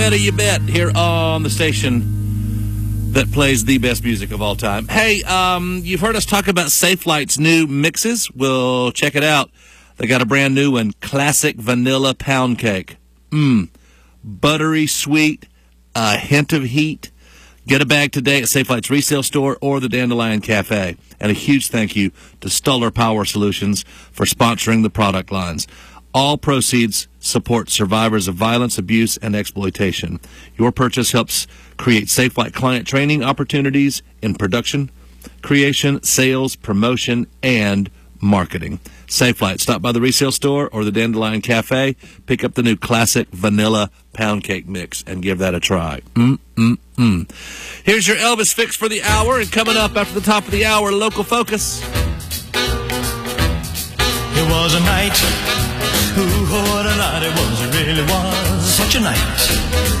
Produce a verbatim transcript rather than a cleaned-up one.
Better you bet, here on the station that plays the best music of all time. Hey, um, you've heard us talk about Safelite's new mixes. Well, check it out. They got a brand new one, Classic Vanilla Pound Cake. Mmm, buttery sweet, a hint of heat. Get a bag today at Safelite's resale store or the Dandelion Cafe. And a huge thank you to Stoller Power Solutions for sponsoring the product lines. All proceeds support survivors of violence, abuse, and exploitation. Your purchase helps create Safelite client training opportunities in production, creation, sales, promotion, and marketing. Safelite. Stop by the resale store or the Dandelion Cafe. Pick up the new Classic Vanilla Pound Cake Mix and give that a try. Mm-mm-mm. Here's your Elvis fix for the hour. And coming up after the top of the hour, Local Focus. It was a night. Ooh, what a night it was. It really was such a night.